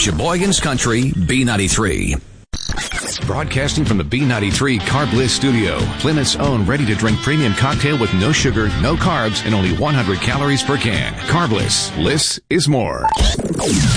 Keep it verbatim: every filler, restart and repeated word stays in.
Sheboygan's Country, B ninety-three. Broadcasting from the B ninety-three Car Bliss studio, Plymouth's own ready-to-drink premium cocktail with no sugar, no carbs, and only one hundred calories per can. Car Bliss. Bliss is more.